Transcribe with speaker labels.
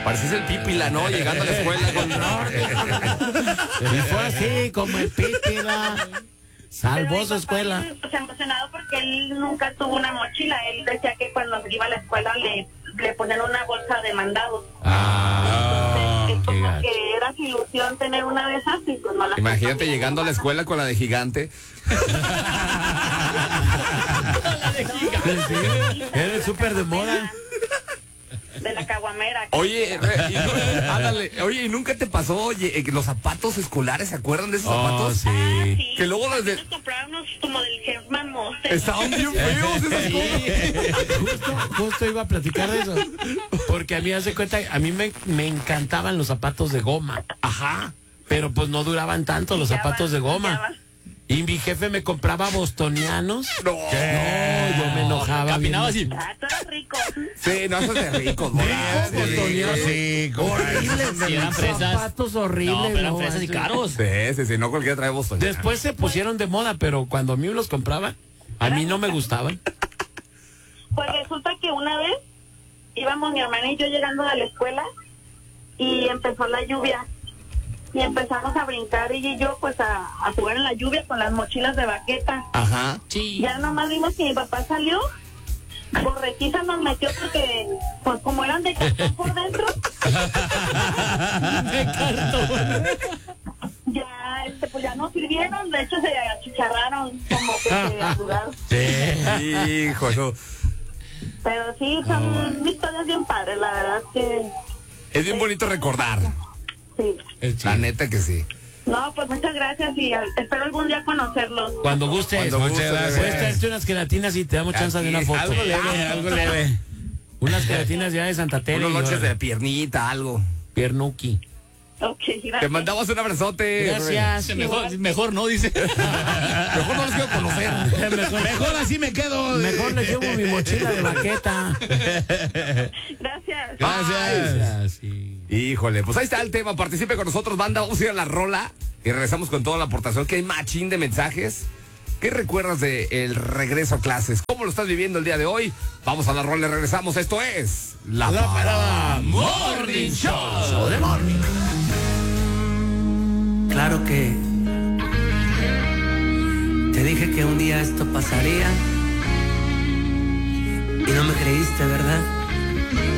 Speaker 1: Pareces el Pípila, ¿no? Llegando a la escuela con...
Speaker 2: Y fue así, como el Pípila. Salvó su escuela.
Speaker 3: Pues emocionado porque él nunca tuvo una mochila. Él decía que cuando iba a la escuela le ponían una bolsa de mandados. Entonces, es como que era su ilusión tener una de esas y pues no la...
Speaker 1: Imagínate llegando a la escuela con la de Gigante.
Speaker 2: Eres súper de moda.
Speaker 3: De la caguamera.
Speaker 1: Oye, ándale, oye, ¿y nunca te pasó, oye, los zapatos escolares, ¿se acuerdan de esos zapatos?
Speaker 2: Sí.
Speaker 3: Sí.
Speaker 1: Que luego
Speaker 3: Nos compraron unos como del Herman Monster.
Speaker 1: Estaban bien feos esas cosas.
Speaker 2: Justo iba a platicar de eso. Porque a mí, hace cuenta, a mí me encantaban los zapatos de goma.
Speaker 1: Ajá.
Speaker 2: Pero pues no duraban tanto los zapatos de goma.
Speaker 3: Ya va.
Speaker 2: Y mi jefe me compraba bostonianos.
Speaker 1: No.
Speaker 2: No, yo me enojaba.
Speaker 4: Caminaba así.
Speaker 3: Todo rico.
Speaker 1: Sí, no, esos de ricos, morados.
Speaker 2: Bostonianos.
Speaker 5: Sí,
Speaker 2: Horribles.
Speaker 4: Sí, eran fresas.
Speaker 2: Zapatos horribles.
Speaker 4: No, pero eran fresas y
Speaker 2: así.
Speaker 4: caros.
Speaker 1: Sí, no cualquiera trae Boston.
Speaker 2: Después se pusieron de moda, pero cuando a mí los compraban, a mí no me gustaban.
Speaker 3: Pues resulta que una vez íbamos mi hermana y yo llegando de la escuela y empezó la lluvia. Y empezamos a brincar ella y yo pues a jugar en la lluvia con las mochilas de baqueta.
Speaker 1: Ajá.
Speaker 4: Sí.
Speaker 3: Ya nomás vimos que mi papá salió, borrequiza nos metió porque pues como eran de cartón por dentro,
Speaker 4: De cartón.
Speaker 3: ya pues ya no sirvieron, de hecho se achicharraron como que se arrugaron.
Speaker 1: Hijo, no.
Speaker 3: Pero sí, son historias bien padres, la verdad que
Speaker 1: Es bien bonito recordar.
Speaker 3: sí.
Speaker 1: La neta que sí.
Speaker 3: No, pues muchas gracias y espero algún día conocerlos.
Speaker 2: Cuando gustes.
Speaker 1: Cuando gustes,
Speaker 2: Puedes traerte unas gelatinas y te damos chance de una foto.
Speaker 5: Algo leve, algo leve.
Speaker 2: Unas gelatinas ya de Santa Teresa.
Speaker 1: Unos noches de piernita, algo.
Speaker 2: Piernuki.
Speaker 3: Ok, gracias.
Speaker 1: Te mandamos un abrazote.
Speaker 2: Gracias.
Speaker 4: Mejor no, dice.
Speaker 1: Mejor no los quiero conocer.
Speaker 5: Mejor así me quedo.
Speaker 2: Mejor le llevo mi mochila de baqueta.
Speaker 3: Gracias.
Speaker 5: Gracias.
Speaker 2: Sí.
Speaker 1: Híjole, pues ahí está el tema. Participe con nosotros, banda. Vamos a ir a la rola y regresamos con toda la aportación. Que hay machín de mensajes. ¿Qué recuerdas del regreso a clases? ¿Cómo lo estás viviendo el día de hoy? Vamos a la rola y regresamos. Esto es La Parada Morning Show de Morning.
Speaker 6: Claro que te dije que un día esto pasaría y no me creíste, ¿verdad?